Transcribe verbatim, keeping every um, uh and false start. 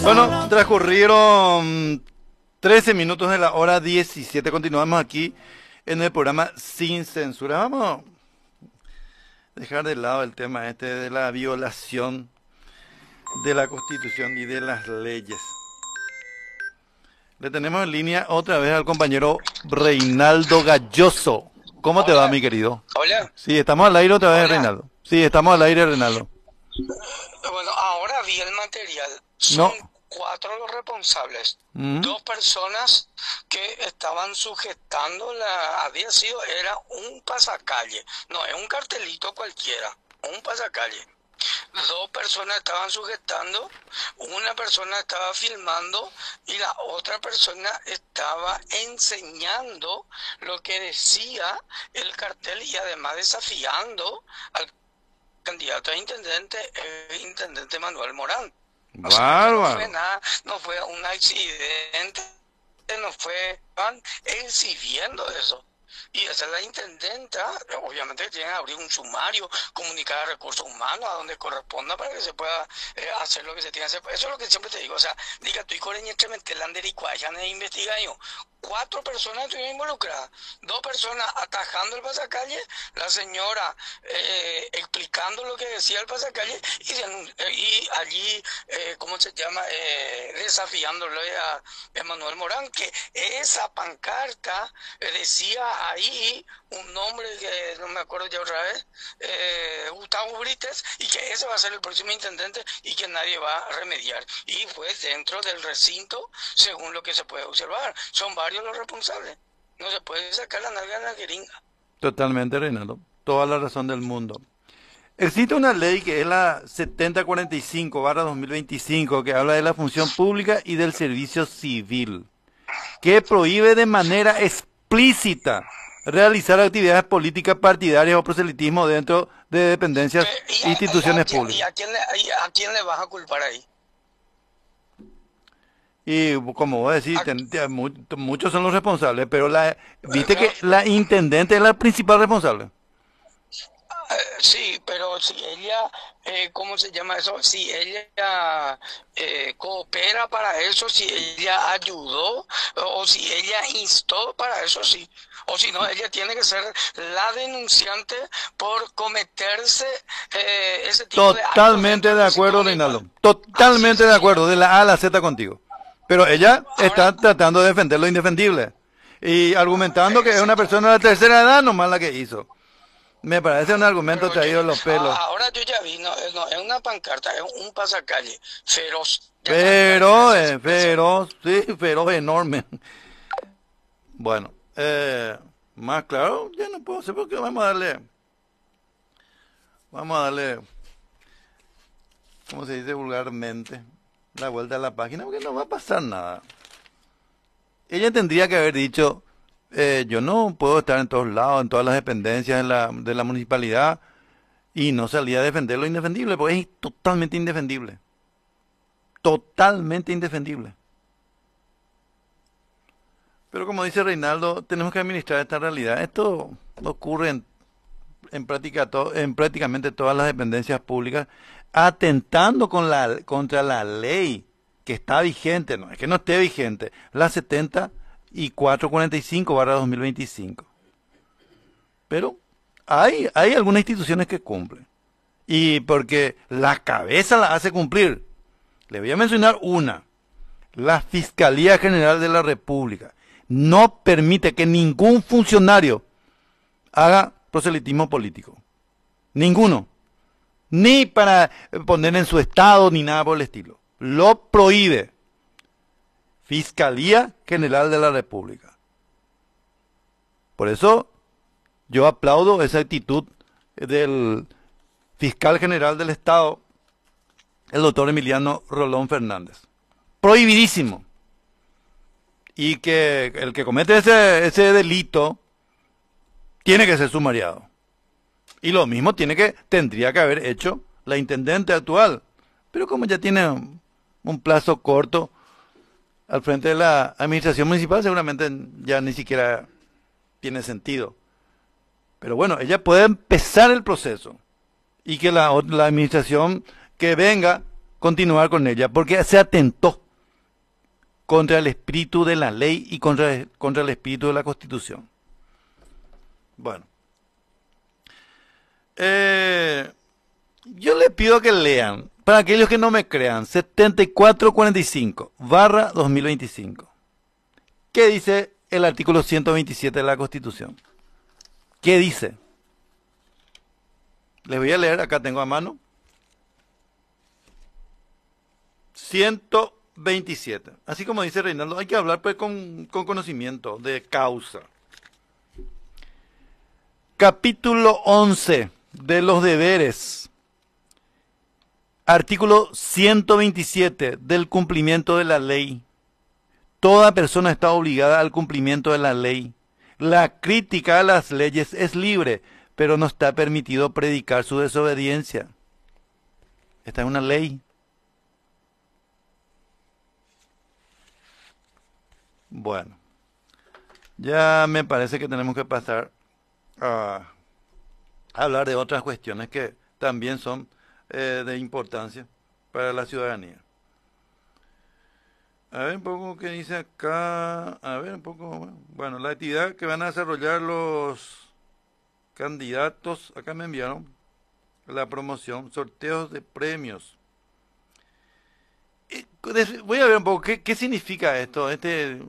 Bueno, transcurrieron trece minutos de la hora diecisiete. Continuamos aquí en el programa Sin Censura. Vamos a dejar de lado el tema este de la violación de la Constitución y de las leyes. Le tenemos en línea otra vez al compañero Reinaldo Galloso. ¿Cómo Hola. te va, mi querido? Hola. Sí, estamos al aire otra vez, Hola. Reinaldo. Sí, estamos al aire, Reinaldo. Bueno, ahora vi el material. Son No. cuatro los responsables. Mm. Dos personas que estaban sujetando la... Había sido... Era un pasacalle. No, es un cartelito cualquiera. Un pasacalle. Dos personas estaban sujetando, una persona estaba filmando y la otra persona estaba enseñando lo que decía el cartel y además desafiando al candidato a intendente, el intendente Manuel Morán. O sea, no fue nada, no fue un accidente, no fue, van exhibiendo eso. Y esa es la intendenta, obviamente tiene que abrir un sumario, comunicar a recursos humanos a donde corresponda para que se pueda eh, hacer lo que se tiene que hacer. Eso es lo que siempre te digo, o sea, diga tú y coreñetramente lander y cuayan e investigación. Cuatro personas estuvieron involucradas, dos personas atajando el pasacalle, la señora eh, explicando lo que decía el pasacalle y, eh, y allí, eh, ¿cómo se llama?, eh, desafiándole a Manuel Morán, que esa pancarta eh, decía ahí un nombre que no me acuerdo ya otra vez, eh, Gustavo Brites, y que ese va a ser el próximo intendente y que nadie va a remediar. Y fue dentro del recinto, según lo que se puede observar. Son varios los responsables. No se puede sacar la nalga de la jeringa. Totalmente, Reinaldo. Toda la razón del mundo. Existe una ley que es la setenta cuarenta y cinco barra dos mil veinticinco que habla de la función pública y del servicio civil, que prohíbe de manera explícita realizar actividades políticas partidarias o proselitismo dentro de dependencias e instituciones ¿Y a, públicas. ¿Y a quién le, y a quién le vas a culpar ahí? Y como vos decís, ten, ten, mu- muchos son los responsables, pero la, viste que la intendente es la principal responsable. Eh, sí, pero si ella, eh, ¿cómo se llama eso? Si ella eh, coopera para eso, si ella ayudó o si ella instó para eso, sí. O si no, ella tiene que ser la denunciante por cometerse eh, ese tipo de actos. Totalmente de acuerdo, Reinaldo. Totalmente de acuerdo, de la A a la Z contigo. Pero ella está tratando de defender lo indefendible. Y argumentando que es una persona de la tercera edad, nomás la que hizo. Me parece un argumento traído de los pelos. Ahora yo ya vi, no, no, es una pancarta, es un pasacalle feroz. Pero, eh, feroz, sí, feroz, enorme. Bueno, eh, más claro, ya no puedo hacer porque vamos a darle, vamos a darle, ¿cómo se dice vulgarmente? La vuelta a la página porque no va a pasar nada. Ella tendría que haber dicho, eh, yo no puedo estar en todos lados, en todas las dependencias de la, de la municipalidad y no salía a defender lo indefendible, porque es totalmente indefendible. Totalmente indefendible. Pero como dice Reinaldo, tenemos que administrar esta realidad. Esto ocurre en, en, práctica to, en prácticamente todas las dependencias públicas, atentando con la, contra la ley que está vigente, no es que no esté vigente, la setenta y cuatro cuarenta y cinco barra dos mil veinticinco. Pero hay, hay algunas instituciones que cumplen. Y porque la cabeza la hace cumplir. Le voy a mencionar una. La Fiscalía General de la República no permite que ningún funcionario haga proselitismo político. Ninguno. Ni para poner en su estado, ni nada por el estilo. Lo prohíbe. Fiscalía General de la República. Por eso yo aplaudo esa actitud del fiscal general del Estado, el doctor Emiliano Rolón Fernández. Prohibidísimo. Y que el que comete ese, ese delito tiene que ser sumariado. Y lo mismo tiene que, tendría que haber hecho la intendente actual. Pero como ya tiene un, un plazo corto al frente de la administración municipal, seguramente ya ni siquiera tiene sentido. Pero bueno, ella puede empezar el proceso y que la, la administración que venga continuar con ella, porque se atentó contra el espíritu de la ley y contra, contra el espíritu de la Constitución. Bueno. Eh, yo les pido que lean, para aquellos que no me crean, setenta y cuatro cuarenta y cinco barra dos mil veinticinco. ¿Qué dice el artículo ciento veintisiete de la Constitución? ¿Qué dice? Les voy a leer, acá tengo a mano. ciento veintisiete. Así como dice Reinaldo, hay que hablar pues con, con conocimiento de causa. Capítulo once de los deberes. Artículo ciento veintisiete del cumplimiento de la ley. Toda persona está obligada al cumplimiento de la ley. La crítica a las leyes es libre, pero no está permitido predicar su desobediencia. Esta es una ley. Bueno, ya me parece que tenemos que pasar a hablar de otras cuestiones que también son eh, de importancia para la ciudadanía. A ver un poco qué dice acá. A ver un poco. Bueno, la actividad que van a desarrollar los candidatos. Acá me enviaron la promoción. Sorteos de premios. Voy a ver un poco qué, qué significa esto. Este